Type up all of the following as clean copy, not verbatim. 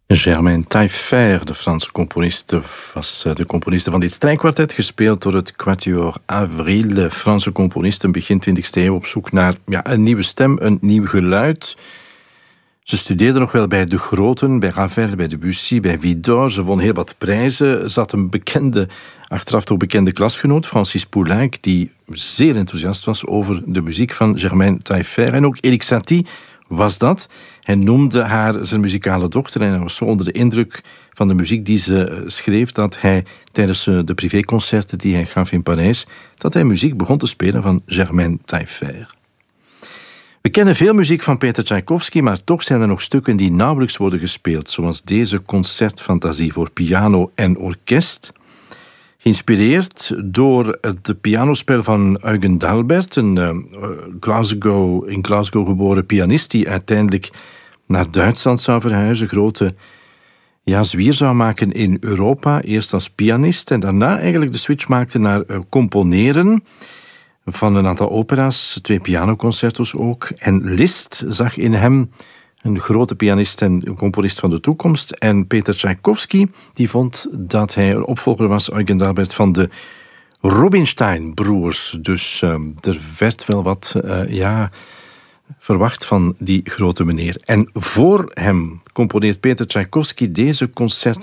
Germain Taillefer, de Franse componist, was de componist van dit strijkkwartet, gespeeld door het Quatuor Avril. De Franse componisten begin 20e eeuw op zoek naar een nieuwe stem, een nieuw geluid. Ze studeerden nog wel bij de groten, bij Ravel, bij Debussy, bij Widor. Ze won heel wat prijzen. Ze had een achteraf toch bekende klasgenoot, Francis Poulenc, die zeer enthousiast was over de muziek van Germain Taillefer. En ook Erik Satie was dat. Hij noemde haar zijn muzikale dochter en hij was zo onder de indruk van de muziek die ze schreef, dat hij tijdens de privéconcerten die hij gaf in Parijs, dat hij muziek begon te spelen van Germain Taillefer. We kennen veel muziek van Peter Tchaikovsky, maar toch zijn er nog stukken die nauwelijks worden gespeeld, zoals deze concertfantasie voor piano en orkest. Geïnspireerd door het pianospel van Eugen d'Albert, een in Glasgow geboren pianist die uiteindelijk naar Duitsland zou verhuizen, grote zwier zou maken in Europa, eerst als pianist en daarna eigenlijk de switch maakte naar componeren van een aantal opera's, 2 pianoconcertos ook. En Liszt zag in hem een grote pianist en componist van de toekomst. En Peter Tchaikovsky die vond dat hij een opvolger was, Eugen d'Albert, van de Rubinstein-broers. Dus er werd wel wat verwacht van die grote meneer. En voor hem componeert Peter Tchaikovsky deze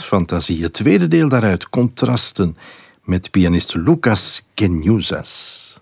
concertfantasie. Het tweede deel daaruit, contrasten met pianist Lucas Geniusas.